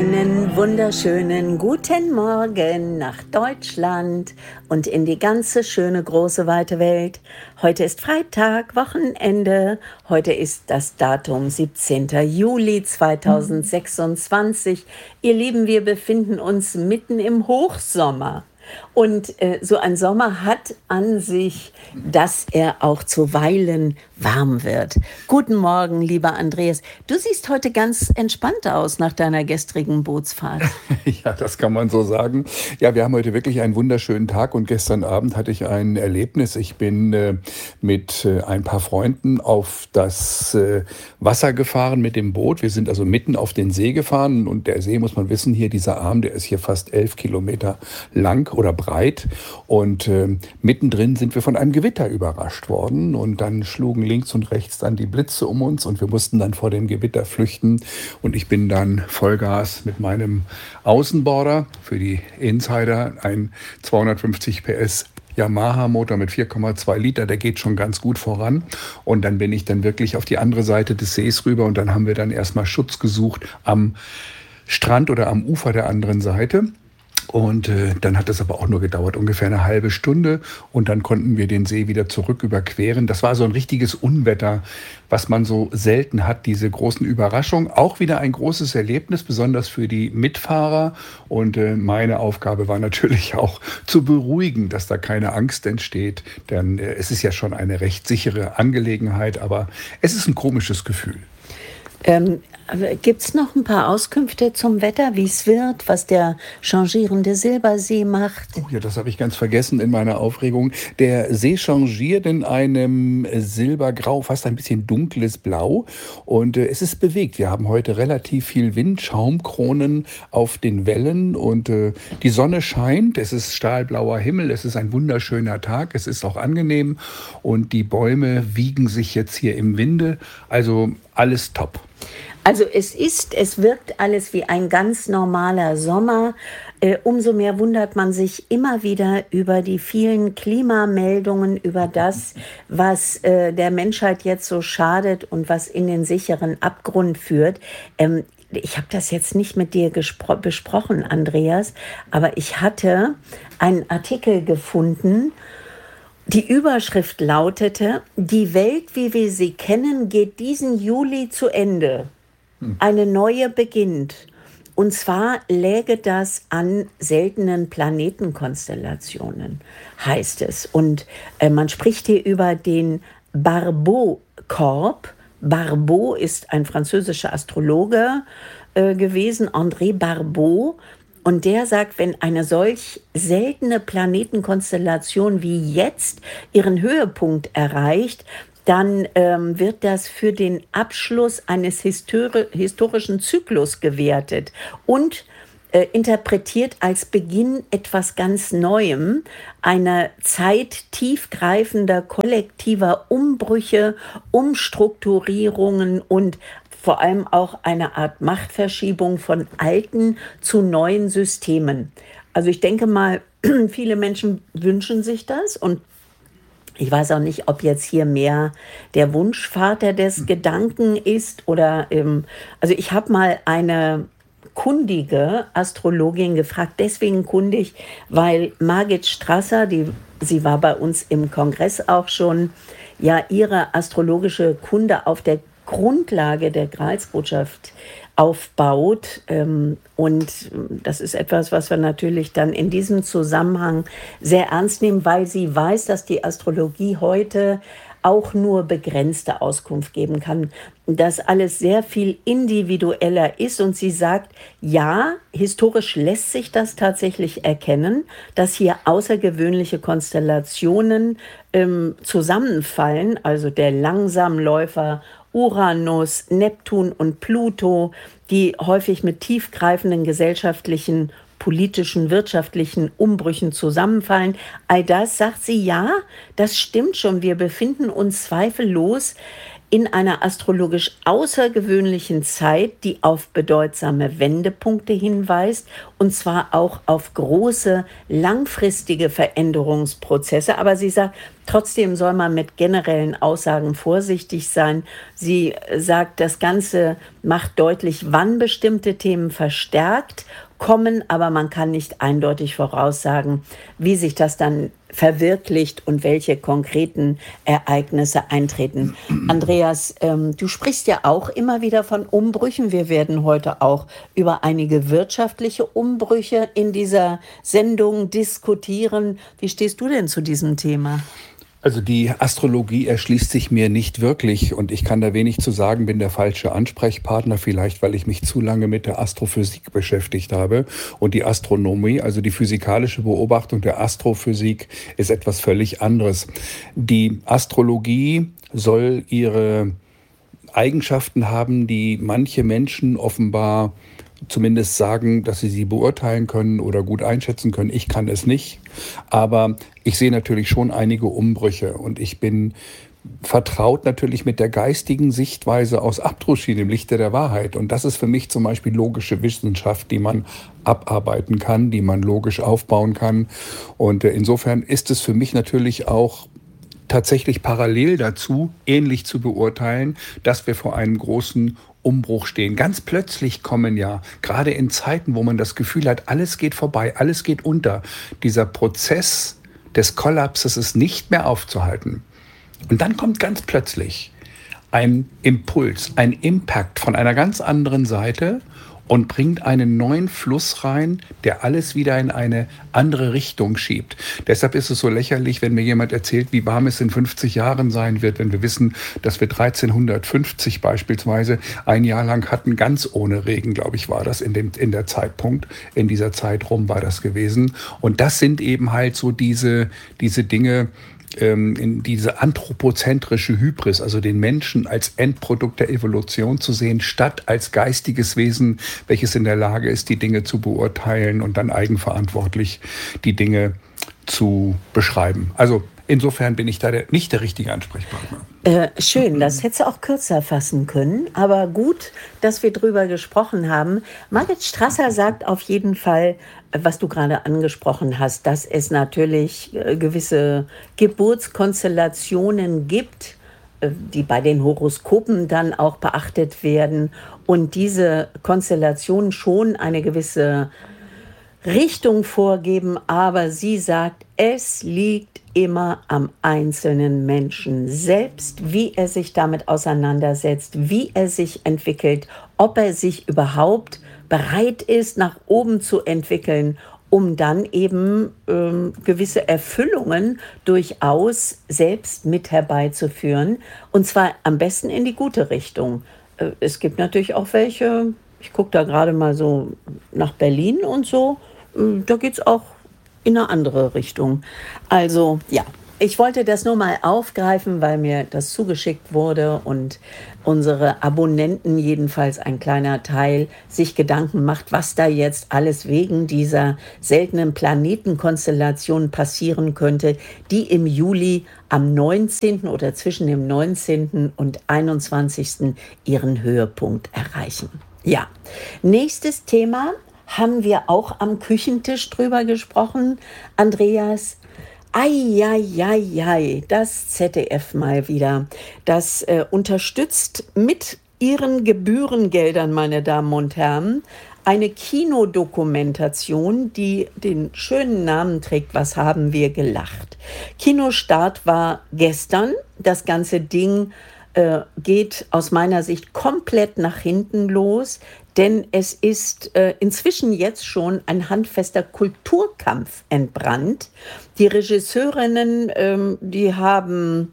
Einen wunderschönen guten Morgen nach Deutschland und in die ganze schöne, große, weite Welt. Heute ist Freitag, Wochenende. Heute ist das Datum 17. Juli 2026. Ihr Lieben, wir befinden uns mitten im Hochsommer. Und so ein Sommer hat an sich, dass er auch zuweilen warm wird. Guten Morgen, lieber Andreas. Du siehst heute ganz entspannt aus nach deiner gestrigen Bootsfahrt. Ja, das kann man so sagen. Ja, wir haben heute wirklich einen wunderschönen Tag und gestern Abend hatte ich ein Erlebnis. Ich bin mit ein paar Freunden auf das Wasser gefahren mit dem Boot. Wir sind also mitten auf den See gefahren und der See, muss man wissen, hier dieser Arm, der ist hier fast 11 Kilometer lang oder breit und mittendrin sind wir von einem Gewitter überrascht worden und dann schlugen links und rechts dann die Blitze um uns und wir mussten dann vor dem Gewitter flüchten und ich bin dann Vollgas mit meinem Außenborder, für die Insider ein 250 PS Yamaha-Motor mit 4,2 Liter, der geht schon ganz gut voran. Und dann bin ich dann wirklich auf die andere Seite des Sees rüber und dann haben wir dann erstmal Schutz gesucht am Strand oder am Ufer der anderen Seite. Und dann hat es aber auch nur gedauert, ungefähr eine halbe Stunde. Und dann konnten wir den See wieder zurück überqueren. Das war so ein richtiges Unwetter, was man so selten hat, diese großen Überraschungen. Auch wieder ein großes Erlebnis, besonders für die Mitfahrer. Und meine Aufgabe war natürlich auch zu beruhigen, dass da keine Angst entsteht. Denn es ist ja schon eine recht sichere Angelegenheit, aber es ist ein komisches Gefühl. Gibt es noch ein paar Auskünfte zum Wetter, wie es wird, was der changierende Silbersee macht? Oh ja, das habe ich ganz vergessen in meiner Aufregung. Der See changiert in einem silbergrau, fast ein bisschen dunkles Blau und es ist bewegt. Wir haben heute relativ viel Wind, Schaumkronen auf den Wellen und die Sonne scheint. Es ist stahlblauer Himmel, es ist ein wunderschöner Tag, es ist auch angenehm und die Bäume wiegen sich jetzt hier im Winde. Also alles top. Also es wirkt alles wie ein ganz normaler Sommer. Umso mehr wundert man sich immer wieder über die vielen Klimameldungen, über das, was der Menschheit jetzt so schadet und was in den sicheren Abgrund führt. Ich habe das jetzt nicht mit dir besprochen, Andreas, aber ich hatte einen Artikel gefunden. Die Überschrift lautete: Die Welt, wie wir sie kennen, geht diesen Juli zu Ende. Eine neue beginnt. Und zwar läge das an seltenen Planetenkonstellationen, heißt es. Und man spricht hier über den Barbault-Korb. Barbault ist ein französischer Astrologe gewesen, André Barbault. Und der sagt, wenn eine solch seltene Planetenkonstellation wie jetzt ihren Höhepunkt erreicht, dann wird das für den Abschluss eines historischen Zyklus gewertet und interpretiert als Beginn etwas ganz Neuem, einer Zeit tiefgreifender kollektiver Umbrüche, Umstrukturierungen und vor allem auch eine Art Machtverschiebung von alten zu neuen Systemen. Also ich denke mal, viele Menschen wünschen sich das und ich weiß auch nicht, ob jetzt hier mehr der Wunschvater des Gedanken ist oder, also ich habe mal eine kundige Astrologin gefragt, deswegen kundig, weil Margit Strasser, sie war bei uns im Kongress auch schon, ja ihre astrologische Kunde auf der Grundlage der Gralsbotschaft aufbaut. Und das ist etwas, was wir natürlich dann in diesem Zusammenhang sehr ernst nehmen, weil sie weiß, dass die Astrologie heute auch nur begrenzte Auskunft geben kann, dass alles sehr viel individueller ist. Und sie sagt, ja, historisch lässt sich das tatsächlich erkennen, dass hier außergewöhnliche Konstellationen zusammenfallen, also der Langsamläufer Uranus, Neptun und Pluto, die häufig mit tiefgreifenden gesellschaftlichen, politischen, wirtschaftlichen Umbrüchen zusammenfallen. All das sagt sie, ja, das stimmt schon. Wir befinden uns zweifellos in einer astrologisch außergewöhnlichen Zeit, die auf bedeutsame Wendepunkte hinweist, und zwar auch auf große langfristige Veränderungsprozesse. Aber sie sagt, trotzdem soll man mit generellen Aussagen vorsichtig sein. Sie sagt, das Ganze macht deutlich, wann bestimmte Themen verstärkt kommen, aber man kann nicht eindeutig voraussagen, wie sich das dann verwirklicht und welche konkreten Ereignisse eintreten. Andreas, du sprichst ja auch immer wieder von Umbrüchen. Wir werden heute auch über einige wirtschaftliche Umbrüche in dieser Sendung diskutieren. Wie stehst du denn zu diesem Thema? Also die Astrologie erschließt sich mir nicht wirklich und ich kann da wenig zu sagen, bin der falsche Ansprechpartner, vielleicht weil ich mich zu lange mit der Astrophysik beschäftigt habe. Und die Astronomie, also die physikalische Beobachtung der Astrophysik, ist etwas völlig anderes. Die Astrologie soll ihre Eigenschaften haben, die manche Menschen offenbar zumindest sagen, dass sie beurteilen können oder gut einschätzen können. Ich kann es nicht, aber ich sehe natürlich schon einige Umbrüche und ich bin vertraut natürlich mit der geistigen Sichtweise aus Abdruschin im Lichte der Wahrheit. Und das ist für mich zum Beispiel logische Wissenschaft, die man abarbeiten kann, die man logisch aufbauen kann. Und insofern ist es für mich natürlich auch tatsächlich parallel dazu, ähnlich zu beurteilen, dass wir vor einem großen Umbruch stehen. Ganz plötzlich kommen ja, gerade in Zeiten, wo man das Gefühl hat, alles geht vorbei, alles geht unter, dieser Prozess des Kollapses ist nicht mehr aufzuhalten. Und dann kommt ganz plötzlich ein Impuls, ein Impact von einer ganz anderen Seite und bringt einen neuen Fluss rein, der alles wieder in eine andere Richtung schiebt. Deshalb ist es so lächerlich, wenn mir jemand erzählt, wie warm es in 50 Jahren sein wird, wenn wir wissen, dass wir 1350 beispielsweise ein Jahr lang hatten, ganz ohne Regen, glaube ich, war das in dieser Zeit rum war das gewesen. Und das sind eben halt so diese Dinge, in diese anthropozentrische Hybris, also den Menschen als Endprodukt der Evolution zu sehen, statt als geistiges Wesen, welches in der Lage ist, die Dinge zu beurteilen und dann eigenverantwortlich die Dinge zu beschreiben. Also insofern bin ich da nicht der richtige Ansprechpartner. Schön, das hättest du auch kürzer fassen können, aber gut, dass wir drüber gesprochen haben. Margit Strasser sagt auf jeden Fall, was du gerade angesprochen hast, dass es natürlich gewisse Geburtskonstellationen gibt, die bei den Horoskopen dann auch beachtet werden und diese Konstellationen schon eine gewisse Richtung vorgeben, aber sie sagt, es liegt immer am einzelnen Menschen selbst, wie er sich damit auseinandersetzt, wie er sich entwickelt, ob er sich überhaupt bereit ist, nach oben zu entwickeln, um dann eben gewisse Erfüllungen durchaus selbst mit herbeizuführen. Und zwar am besten in die gute Richtung. Es gibt natürlich auch welche, ich gucke da gerade mal so nach Berlin und so, da geht es auch in eine andere Richtung. Also ja, ich wollte das nur mal aufgreifen, weil mir das zugeschickt wurde und unsere Abonnenten, jedenfalls ein kleiner Teil, sich Gedanken macht, was da jetzt alles wegen dieser seltenen Planetenkonstellation passieren könnte, die im Juli am 19. oder zwischen dem 19. und 21. ihren Höhepunkt erreichen. Ja, nächstes Thema. Haben wir auch am Küchentisch drüber gesprochen, Andreas? Eieiei, das ZDF mal wieder. Das unterstützt mit ihren Gebührengeldern, meine Damen und Herren, eine Kinodokumentation, die den schönen Namen trägt, Was haben wir gelacht? Kinostart war gestern. Das ganze Ding geht aus meiner Sicht komplett nach hinten los, denn es ist inzwischen jetzt schon ein handfester Kulturkampf entbrannt. Die Regisseurinnen, die haben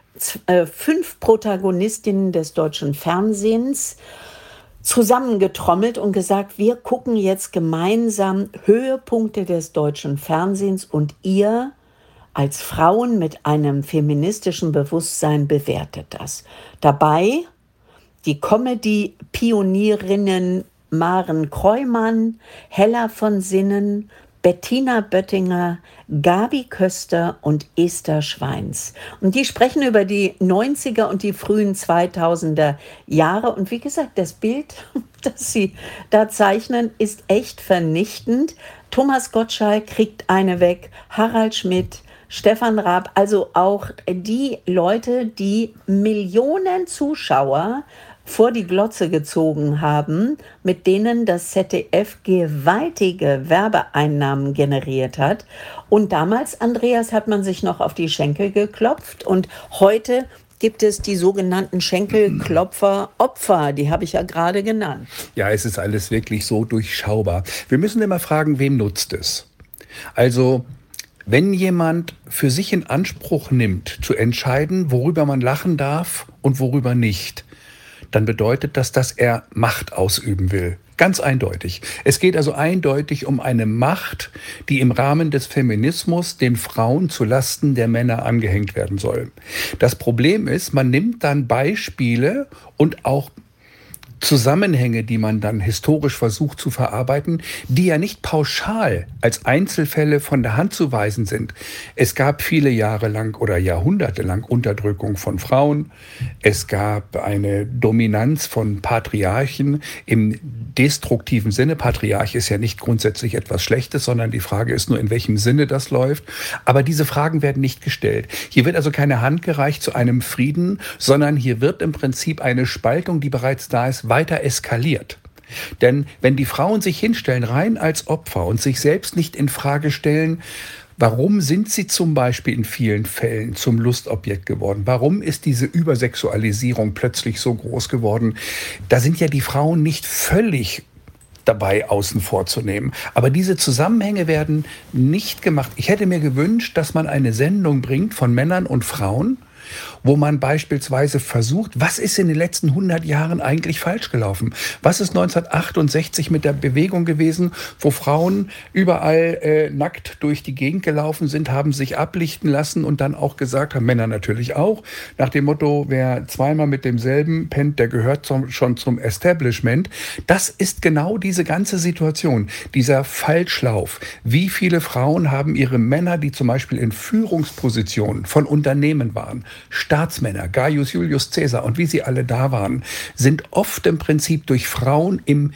5 Protagonistinnen des deutschen Fernsehens zusammengetrommelt und gesagt, wir gucken jetzt gemeinsam Höhepunkte des deutschen Fernsehens und ihr als Frauen mit einem feministischen Bewusstsein bewertet das. Dabei die Comedy-Pionierinnen Maren Kreumann, Hella von Sinnen, Bettina Böttinger, Gabi Köster und Esther Schweins. Und die sprechen über die 90er und die frühen 2000er Jahre. Und wie gesagt, das Bild, das sie da zeichnen, ist echt vernichtend. Thomas Gottschalk kriegt eine weg, Harald Schmidt, Stefan Raab, also auch die Leute, die Millionen Zuschauer vor die Glotze gezogen haben, mit denen das ZDF gewaltige Werbeeinnahmen generiert hat. Und damals, Andreas, hat man sich noch auf die Schenkel geklopft und heute gibt es die sogenannten Schenkelklopfer-Opfer, die habe ich ja gerade genannt. Ja, es ist alles wirklich so durchschaubar. Wir müssen immer fragen, wem nutzt es? Also, wenn jemand für sich in Anspruch nimmt, zu entscheiden, worüber man lachen darf und worüber nicht, dann bedeutet das, dass er Macht ausüben will. Ganz eindeutig. Es geht also eindeutig um eine Macht, die im Rahmen des Feminismus den Frauen zulasten der Männer angehängt werden soll. Das Problem ist, man nimmt dann Beispiele und auch Zusammenhänge, die man dann historisch versucht zu verarbeiten, die ja nicht pauschal als Einzelfälle von der Hand zu weisen sind. Es gab viele Jahre lang oder Jahrhunderte lang Unterdrückung von Frauen. Es gab eine Dominanz von Patriarchen im destruktiven Sinne. Patriarch ist ja nicht grundsätzlich etwas Schlechtes, sondern die Frage ist nur, in welchem Sinne das läuft. Aber diese Fragen werden nicht gestellt. Hier wird also keine Hand gereicht zu einem Frieden, sondern hier wird im Prinzip eine Spaltung, die bereits da ist, weiter eskaliert. Denn wenn die Frauen sich hinstellen, rein als Opfer und sich selbst nicht in Frage stellen, warum sind sie zum Beispiel in vielen Fällen zum Lustobjekt geworden? Warum ist diese Übersexualisierung plötzlich so groß geworden? Da sind ja die Frauen nicht völlig dabei außen vor zu nehmen. Aber diese Zusammenhänge werden nicht gemacht. Ich hätte mir gewünscht, dass man eine Sendung bringt von Männern und Frauen, wo man beispielsweise versucht, was ist in den letzten 100 Jahren eigentlich falsch gelaufen? Was ist 1968 mit der Bewegung gewesen, wo Frauen überall nackt durch die Gegend gelaufen sind, haben sich ablichten lassen und dann auch gesagt haben, Männer natürlich auch, nach dem Motto, wer zweimal mit demselben pennt, der gehört schon zum Establishment. Das ist genau diese ganze Situation, dieser Falschlauf. Wie viele Frauen haben ihre Männer, die zum Beispiel in Führungspositionen von Unternehmen waren, Staatsmänner, Gaius Julius Caesar und wie sie alle da waren, sind oft im Prinzip durch Frauen im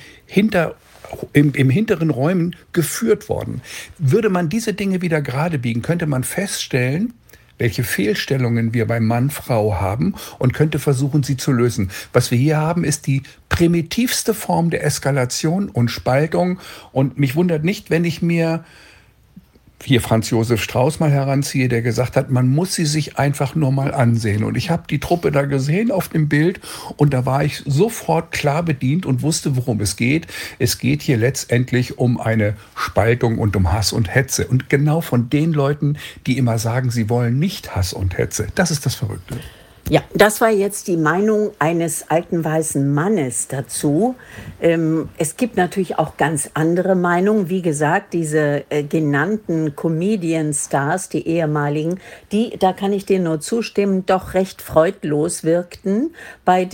hinteren Räumen geführt worden. Würde man diese Dinge wieder gerade biegen, könnte man feststellen, welche Fehlstellungen wir bei Mann-Frau haben und könnte versuchen, sie zu lösen. Was wir hier haben, ist die primitivste Form der Eskalation und Spaltung. Und mich wundert nicht, wenn ich mir hier Franz Josef Strauß mal heranziehe, der gesagt hat, man muss sie sich einfach nur mal ansehen. Und ich habe die Truppe da gesehen auf dem Bild und da war ich sofort klar bedient und wusste, worum es geht. Es geht hier letztendlich um eine Spaltung und um Hass und Hetze. Und genau von den Leuten, die immer sagen, sie wollen nicht Hass und Hetze. Das ist das Verrückte. Ja, das war jetzt die Meinung eines alten weißen Mannes dazu. Es gibt natürlich auch ganz andere Meinungen. Wie gesagt, diese genannten Comedian-Stars, die ehemaligen, die, da kann ich dir nur zustimmen, doch recht freudlos wirkten bei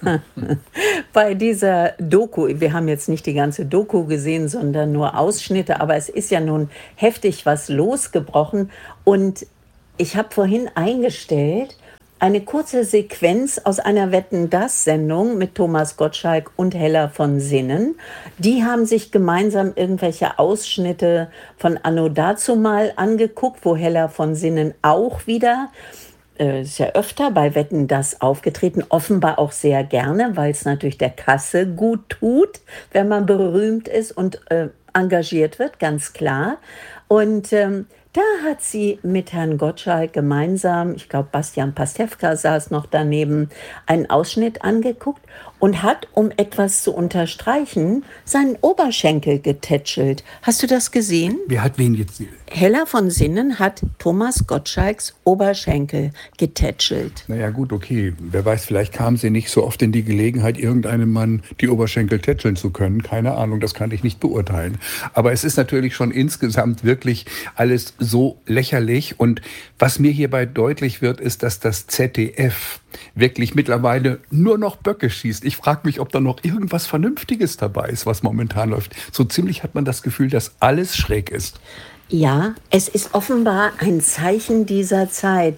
dieser Doku. Wir haben jetzt nicht die ganze Doku gesehen, sondern nur Ausschnitte, aber es ist ja nun heftig was losgebrochen. Und ich habe vorhin eingestellt, eine kurze Sequenz aus einer Wetten-dass-Sendung mit Thomas Gottschalk und Hella von Sinnen. Die haben sich gemeinsam irgendwelche Ausschnitte von Anno dazumal angeguckt, wo Hella von Sinnen auch wieder, ist ja öfter bei Wetten-dass aufgetreten, offenbar auch sehr gerne, weil es natürlich der Kasse gut tut, wenn man berühmt ist und engagiert wird, ganz klar. Und da hat sie mit Herrn Gottschalk gemeinsam, ich glaube Bastian Pastewka saß noch daneben, einen Ausschnitt angeguckt und hat, um etwas zu unterstreichen, seinen Oberschenkel getätschelt. Hast du das gesehen? Wer hat wen jetzt? Hella von Sinnen hat Thomas Gottschalks Oberschenkel getätschelt. Naja gut, okay. Wer weiß, vielleicht kam sie nicht so oft in die Gelegenheit, irgendeinem Mann die Oberschenkel tätscheln zu können. Keine Ahnung, das kann ich nicht beurteilen. Aber es ist natürlich schon insgesamt wirklich alles so lächerlich. Und was mir hierbei deutlich wird, ist, dass das ZDF wirklich mittlerweile nur noch Böcke schießt. Ich frage mich, ob da noch irgendwas Vernünftiges dabei ist, was momentan läuft. So ziemlich hat man das Gefühl, dass alles schräg ist. Ja, es ist offenbar ein Zeichen dieser Zeit.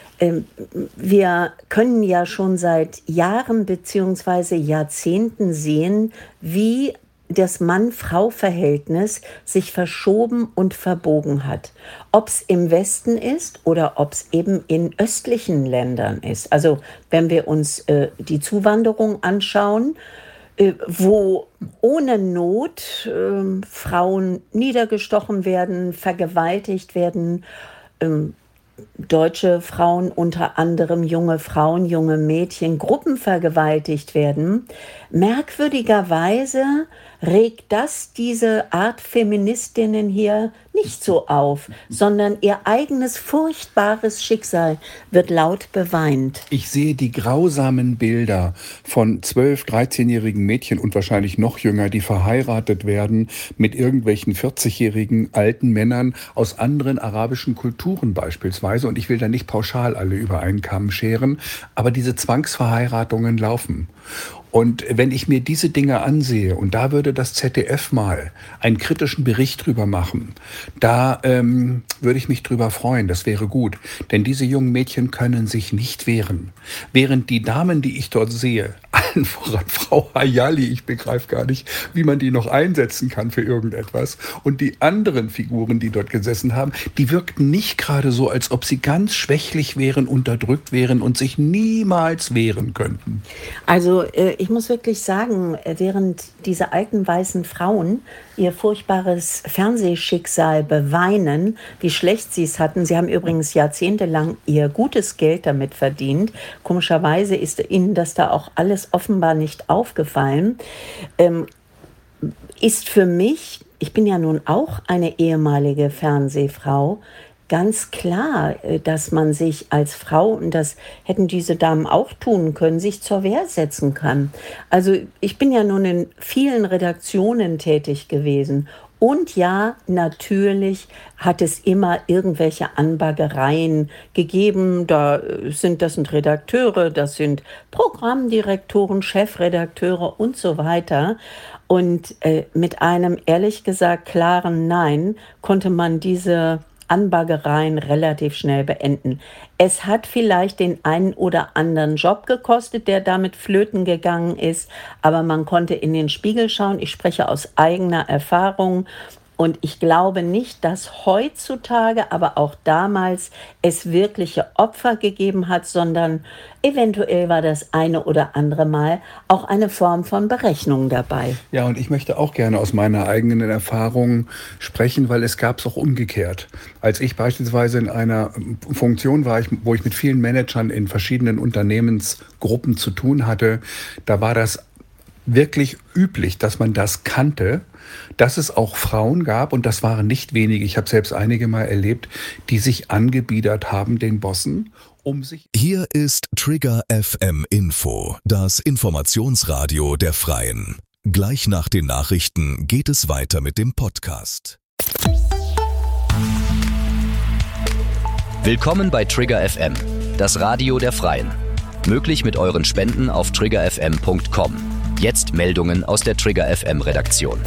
Wir können ja schon seit Jahren bzw. Jahrzehnten sehen, wie das Mann-Frau-Verhältnis sich verschoben und verbogen hat. Ob es im Westen ist oder ob es eben in östlichen Ländern ist. Also wenn wir uns die Zuwanderung anschauen, wo ohne Not Frauen niedergestochen werden, vergewaltigt werden, deutsche Frauen, unter anderem junge Frauen, junge Mädchen, gruppenvergewaltigt werden. Merkwürdigerweise regt das diese Art Feministinnen hier nicht so auf, sondern ihr eigenes furchtbares Schicksal wird laut beweint. Ich sehe die grausamen Bilder von 12-, 13-jährigen Mädchen und wahrscheinlich noch jünger, die verheiratet werden mit irgendwelchen 40-jährigen alten Männern aus anderen arabischen Kulturen beispielsweise. Und ich will da nicht pauschal alle über einen Kamm scheren, aber diese Zwangsverheiratungen laufen. Und wenn ich mir diese Dinge ansehe, und da würde das ZDF mal einen kritischen Bericht drüber machen, da würde ich mich drüber freuen, das wäre gut. Denn diese jungen Mädchen können sich nicht wehren. Während die Damen, die ich dort sehe, allen voran Frau Hayali, ich begreife gar nicht, wie man die noch einsetzen kann für irgendetwas. Und die anderen Figuren, die dort gesessen haben, die wirkten nicht gerade so, als ob sie ganz schwächlich wären, unterdrückt wären und sich niemals wehren könnten. Also ich muss wirklich sagen, während diese alten weißen Frauen ihr furchtbares Fernsehschicksal beweinen, wie schlecht sie es hatten. Sie haben übrigens jahrzehntelang ihr gutes Geld damit verdient. Komischerweise ist ihnen das da auch alles offenbar nicht aufgefallen. Ist für mich, ich bin ja nun auch eine ehemalige Fernsehfrau, ganz klar, dass man sich als Frau, und das hätten diese Damen auch tun können, sich zur Wehr setzen kann. Also ich bin ja nun in vielen Redaktionen tätig gewesen. Und ja, natürlich hat es immer irgendwelche Anbaggereien gegeben. Das sind Redakteure, das sind Programmdirektoren, Chefredakteure und so weiter. Und mit einem ehrlich gesagt klaren Nein konnte man diese Anbaggereien relativ schnell beenden. Es hat vielleicht den einen oder anderen Job gekostet, der damit flöten gegangen ist, aber man konnte in den Spiegel schauen. Ich spreche aus eigener Erfahrung. Und ich glaube nicht, dass heutzutage, aber auch damals, es wirkliche Opfer gegeben hat, sondern eventuell war das eine oder andere Mal auch eine Form von Berechnung dabei. Ja, und ich möchte auch gerne aus meiner eigenen Erfahrung sprechen, weil es gab es auch umgekehrt. Als ich beispielsweise in einer Funktion war, wo ich mit vielen Managern in verschiedenen Unternehmensgruppen zu tun hatte, da war das wirklich üblich, dass man das kannte, dass es auch Frauen gab, und das waren nicht wenige, ich habe selbst einige Mal erlebt, die sich angebiedert haben den Bossen, um sich... Hier ist Trigger FM Info, das Informationsradio der Freien. Gleich nach den Nachrichten geht es weiter mit dem Podcast. Willkommen bei Trigger FM, das Radio der Freien. Möglich mit euren Spenden auf triggerfm.com. Jetzt Meldungen aus der Trigger FM Redaktion.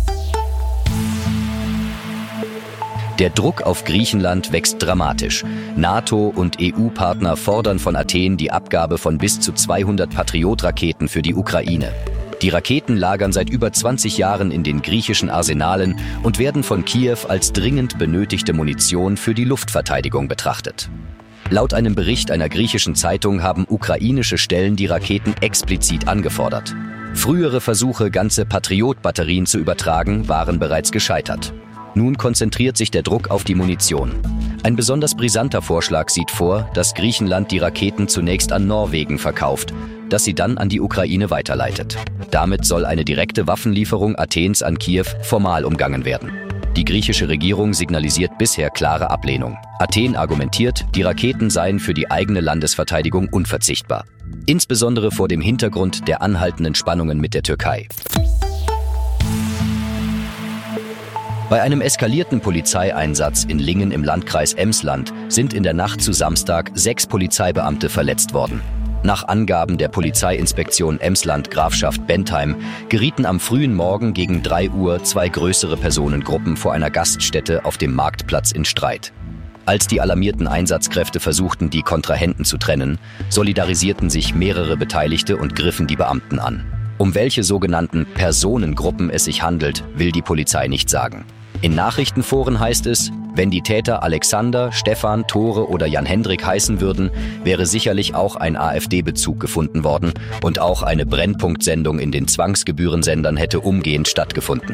Der Druck auf Griechenland wächst dramatisch. NATO und EU-Partner fordern von Athen die Abgabe von bis zu 200 Patriot-Raketen für die Ukraine. Die Raketen lagern seit über 20 Jahren in den griechischen Arsenalen und werden von Kiew als dringend benötigte Munition für die Luftverteidigung betrachtet. Laut einem Bericht einer griechischen Zeitung haben ukrainische Stellen die Raketen explizit angefordert. Frühere Versuche, ganze Patriot-Batterien zu übertragen, waren bereits gescheitert. Nun konzentriert sich der Druck auf die Munition. Ein besonders brisanter Vorschlag sieht vor, dass Griechenland die Raketen zunächst an Norwegen verkauft, das sie dann an die Ukraine weiterleitet. Damit soll eine direkte Waffenlieferung Athens an Kiew formal umgangen werden. Die griechische Regierung signalisiert bisher klare Ablehnung. Athen argumentiert, die Raketen seien für die eigene Landesverteidigung unverzichtbar. Insbesondere vor dem Hintergrund der anhaltenden Spannungen mit der Türkei. Bei einem eskalierten Polizeieinsatz in Lingen im Landkreis Emsland sind in der Nacht zu Samstag 6 Polizeibeamte verletzt worden. Nach Angaben der Polizeiinspektion Emsland Grafschaft Bentheim gerieten am frühen Morgen gegen 3 Uhr 2 größere Personengruppen vor einer Gaststätte auf dem Marktplatz in Streit. Als die alarmierten Einsatzkräfte versuchten, die Kontrahenten zu trennen, solidarisierten sich mehrere Beteiligte und griffen die Beamten an. Um welche sogenannten Personengruppen es sich handelt, will die Polizei nicht sagen. In Nachrichtenforen heißt es, wenn die Täter Alexander, Stefan, Tore oder Jan-Hendrik heißen würden, wäre sicherlich auch ein AfD-Bezug gefunden worden und auch eine Brennpunktsendung in den Zwangsgebührensendern hätte umgehend stattgefunden.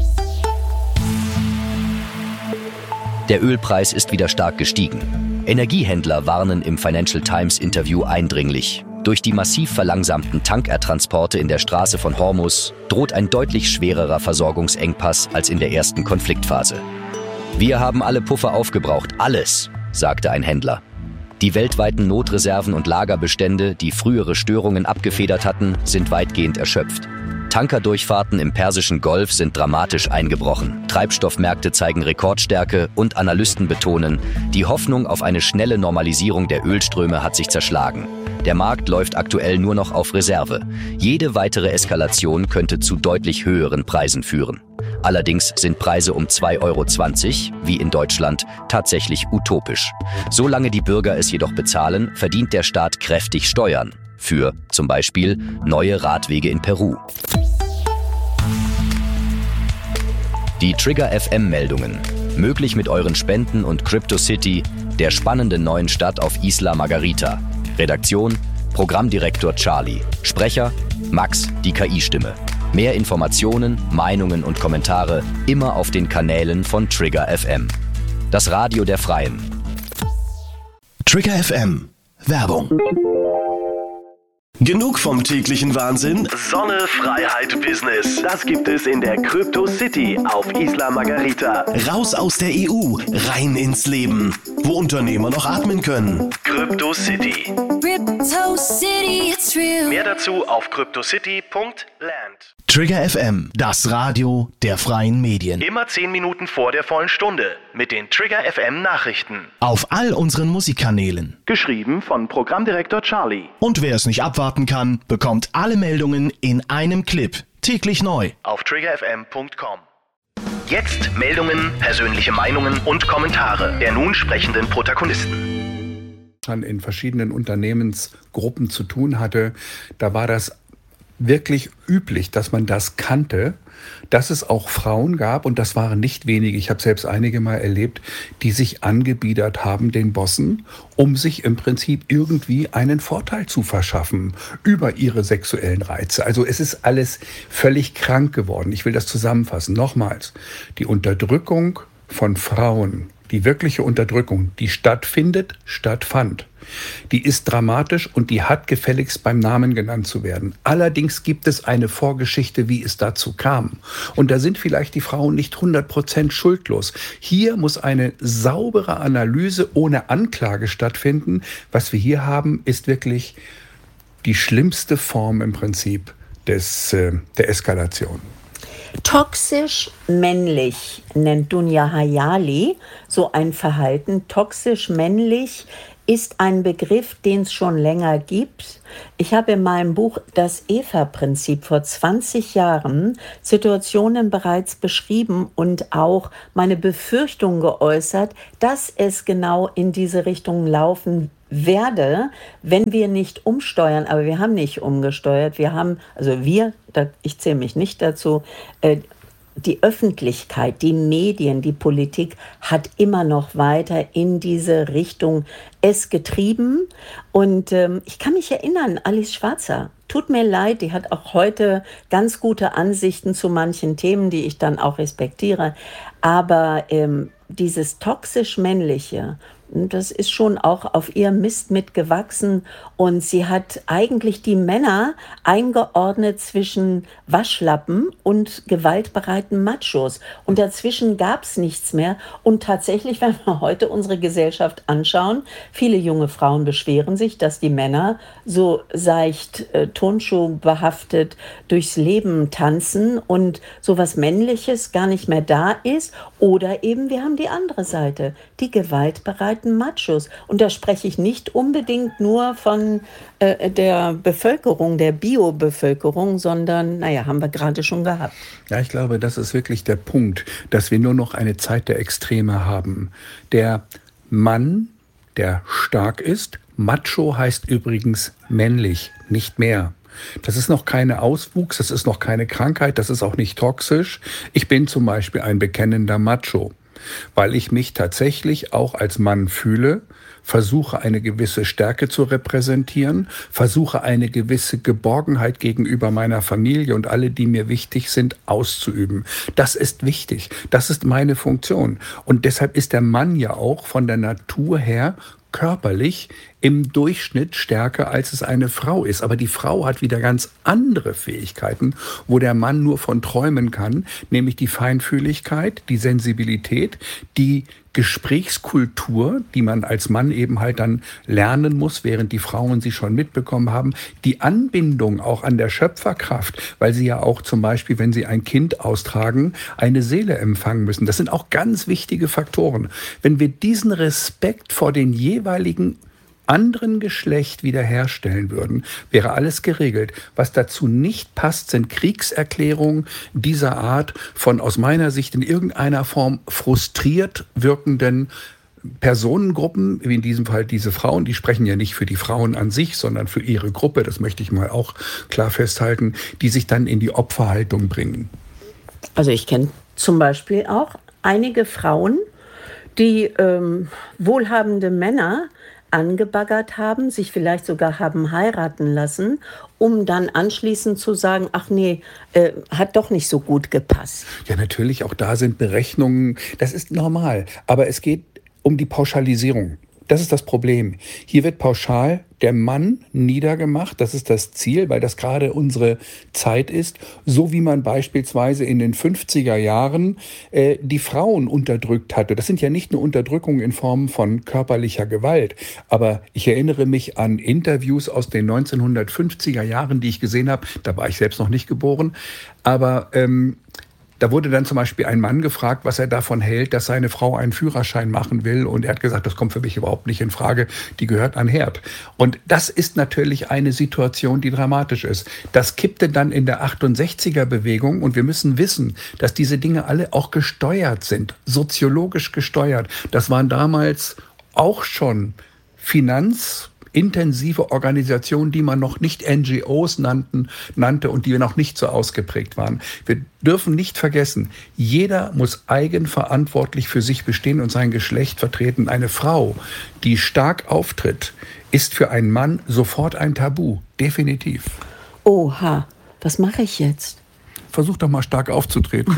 Der Ölpreis ist wieder stark gestiegen. Energiehändler warnen im Financial Times-Interview eindringlich. Durch die massiv verlangsamten Tankertransporte in der Straße von Hormuz droht ein deutlich schwererer Versorgungsengpass als in der ersten Konfliktphase. Wir haben alle Puffer aufgebraucht, alles, sagte ein Händler. Die weltweiten Notreserven und Lagerbestände, die frühere Störungen abgefedert hatten, sind weitgehend erschöpft. Tankerdurchfahrten im Persischen Golf sind dramatisch eingebrochen. Treibstoffmärkte zeigen Rekordstärke und Analysten betonen, die Hoffnung auf eine schnelle Normalisierung der Ölströme hat sich zerschlagen. Der Markt läuft aktuell nur noch auf Reserve. Jede weitere Eskalation könnte zu deutlich höheren Preisen führen. Allerdings sind Preise um 2,20 Euro, wie in Deutschland, tatsächlich utopisch. Solange die Bürger es jedoch bezahlen, verdient der Staat kräftig Steuern. Für zum Beispiel neue Radwege in Peru. Die Trigger FM-Meldungen. Möglich mit euren Spenden und CryptoCity, der spannenden neuen Stadt auf Isla Margarita. Redaktion: Programmdirektor Charlie. Sprecher: Max, die KI-Stimme. Mehr Informationen, Meinungen und Kommentare immer auf den Kanälen von Trigger FM. Das Radio der Freien. Trigger FM. Werbung. Genug vom täglichen Wahnsinn? Sonne, Freiheit, Business. Das gibt es in der Crypto City auf Isla Margarita. Raus aus der EU, rein ins Leben. Wo Unternehmer noch atmen können. Crypto City. Crypto City, it's real. Mehr dazu auf cryptocity.land. Trigger FM, das Radio der freien Medien. Immer 10 Minuten vor der vollen Stunde mit den Trigger FM Nachrichten. Auf all unseren Musikkanälen. Geschrieben von Programmdirektor Charlie. Und wer es nicht abwarten kann, bekommt alle Meldungen in einem Clip. Täglich neu. Auf triggerfm.com. Jetzt Meldungen, persönliche Meinungen und Kommentare der nun sprechenden Protagonisten. In verschiedenen Unternehmensgruppen zu tun hatte, da war das wirklich üblich, dass man das kannte, dass es auch Frauen gab, und das waren nicht wenige, ich habe selbst einige mal erlebt, die sich angebiedert haben den Bossen, um sich im Prinzip irgendwie einen Vorteil zu verschaffen über ihre sexuellen Reize. Also es ist alles völlig krank geworden. Ich will das zusammenfassen. Nochmals, die Unterdrückung von Frauen, die wirkliche Unterdrückung, die stattfand, die ist dramatisch und die hat gefälligst beim Namen genannt zu werden. Allerdings gibt es eine Vorgeschichte, wie es dazu kam. Und da sind vielleicht die Frauen nicht 100% schuldlos. Hier muss eine saubere Analyse ohne Anklage stattfinden. Was wir hier haben, ist wirklich die schlimmste Form im Prinzip der Eskalation. Toxisch männlich nennt Dunja Hayali so ein Verhalten. Toxisch männlich ist ein Begriff, den es schon länger gibt. Ich habe in meinem Buch Das Eva-Prinzip vor 20 Jahren Situationen bereits beschrieben und auch meine Befürchtung geäußert, dass es genau in diese Richtung laufen werde, wenn wir nicht umsteuern. Aber wir haben nicht umgesteuert. Ich zähle mich nicht dazu, die Öffentlichkeit, die Medien, die Politik hat immer noch weiter in diese Richtung es getrieben. Und ich kann mich erinnern, Alice Schwarzer, tut mir leid, die hat auch heute ganz gute Ansichten zu manchen Themen, die ich dann auch respektiere. Aber dieses toxisch-männliche Das ist schon auch auf ihrem Mist mitgewachsen und sie hat eigentlich die Männer eingeordnet zwischen Waschlappen und gewaltbereiten Machos. Und dazwischen gab es nichts mehr. Und tatsächlich, wenn wir heute unsere Gesellschaft anschauen, viele junge Frauen beschweren sich, dass die Männer so seicht Turnschuh behaftet durchs Leben tanzen und sowas Männliches gar nicht mehr da ist. Oder eben, wir haben die andere Seite, die gewaltbereiten Machos. Und da spreche ich nicht unbedingt nur von der Bevölkerung, der Bio-Bevölkerung, sondern, haben wir gerade schon gehabt. Ja, ich glaube, das ist wirklich der Punkt, dass wir nur noch eine Zeit der Extreme haben. Der Mann, der stark ist, Macho heißt übrigens männlich, nicht mehr. Das ist noch keine Auswuchs, das ist noch keine Krankheit, das ist auch nicht toxisch. Ich bin zum Beispiel ein bekennender Macho, weil ich mich tatsächlich auch als Mann fühle, versuche eine gewisse Stärke zu repräsentieren, versuche eine gewisse Geborgenheit gegenüber meiner Familie und alle, die mir wichtig sind, auszuüben. Das ist wichtig, das ist meine Funktion. Und deshalb ist der Mann ja auch von der Natur her körperlich im Durchschnitt stärker, als es eine Frau ist. Aber die Frau hat wieder ganz andere Fähigkeiten, wo der Mann nur von träumen kann, nämlich die Feinfühligkeit, die Sensibilität, die Gesprächskultur, die man als Mann eben halt dann lernen muss, während die Frauen sie schon mitbekommen haben, die Anbindung auch an der Schöpferkraft, weil sie ja auch zum Beispiel, wenn sie ein Kind austragen, eine Seele empfangen müssen. Das sind auch ganz wichtige Faktoren. Wenn wir diesen Respekt vor den jeweiligen anderen Geschlecht wiederherstellen würden, wäre alles geregelt. Was dazu nicht passt, sind Kriegserklärungen dieser Art von aus meiner Sicht in irgendeiner Form frustriert wirkenden Personengruppen, wie in diesem Fall diese Frauen, die sprechen ja nicht für die Frauen an sich, sondern für ihre Gruppe, das möchte ich mal auch klar festhalten, die sich dann in die Opferhaltung bringen. Also ich kenne zum Beispiel auch einige Frauen, die wohlhabende Männer angebaggert haben, sich vielleicht sogar haben heiraten lassen, um dann anschließend zu sagen, ach nee, hat doch nicht so gut gepasst. Ja, natürlich, auch da sind Berechnungen, das ist normal, aber es geht um die Pauschalisierung. Das ist das Problem. Hier wird pauschal der Mann niedergemacht. Das ist das Ziel, weil das gerade unsere Zeit ist. So wie man beispielsweise in den 50er Jahren die Frauen unterdrückt hatte. Das sind ja nicht nur Unterdrückungen in Form von körperlicher Gewalt. Aber ich erinnere mich an Interviews aus den 1950er Jahren, die ich gesehen habe. Da war ich selbst noch nicht geboren. Aber da wurde dann zum Beispiel ein Mann gefragt, was er davon hält, dass seine Frau einen Führerschein machen will. Und er hat gesagt, das kommt für mich überhaupt nicht in Frage, die gehört an Herd. Und das ist natürlich eine Situation, die dramatisch ist. Das kippte dann in der 68er-Bewegung. Und wir müssen wissen, dass diese Dinge alle auch gesteuert sind, soziologisch gesteuert. Das waren damals auch schon intensive Organisationen, die man noch nicht NGOs nannte und die noch nicht so ausgeprägt waren. Wir dürfen nicht vergessen, jeder muss eigenverantwortlich für sich bestehen und sein Geschlecht vertreten. Eine Frau, die stark auftritt, ist für einen Mann sofort ein Tabu. Definitiv. Oha, was mache ich jetzt? Versuch doch mal stark aufzutreten.